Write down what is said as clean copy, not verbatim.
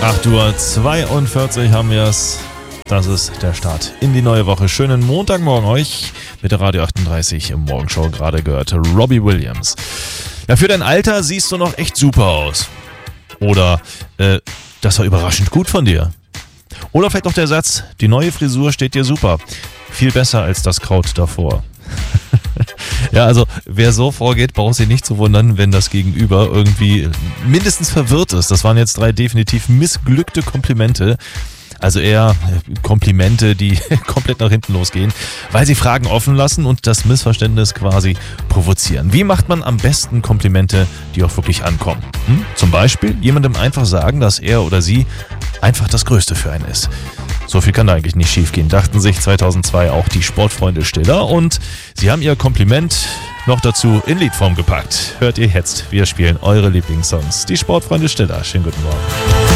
8:42 Uhr haben wir es. Das ist der Start in die neue Woche. Schönen Montagmorgen euch mit der Radio 38 im Morgenshow. Gerade gehört Robbie Williams. Ja, für dein Alter siehst du noch echt super aus. Oder, das war überraschend gut von dir. Oder vielleicht noch der Satz, die neue Frisur steht dir super. Viel besser als das Kraut davor. Ja, also wer so vorgeht, braucht sich nicht zu wundern, wenn das Gegenüber irgendwie mindestens verwirrt ist. Das waren jetzt 3 definitiv missglückte Komplimente. Also eher Komplimente, die komplett nach hinten losgehen, weil sie Fragen offen lassen und das Missverständnis quasi provozieren. Wie macht man am besten Komplimente, die auch wirklich ankommen? Zum Beispiel jemandem einfach sagen, dass er oder sie einfach das Größte für einen ist. So viel kann da eigentlich nicht schief gehen, dachten sich 2002 auch die Sportfreunde Stiller und sie haben ihr Kompliment noch dazu in Liedform gepackt. Hört ihr jetzt, wir spielen eure Lieblingssongs. Die Sportfreunde Stiller, schönen guten Morgen.